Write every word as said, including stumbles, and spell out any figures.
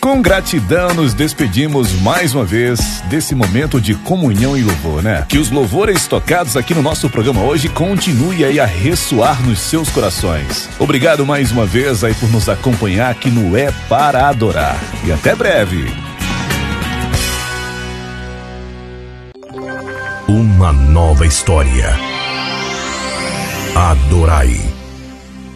Com gratidão, nos despedimos mais uma vez desse momento de comunhão e louvor, né? Que os louvores tocados aqui no nosso programa hoje continuem aí a ressoar nos seus corações. Obrigado mais uma vez aí por nos acompanhar aqui no É Para Adorar. E até breve. Uma nova história. Adorai.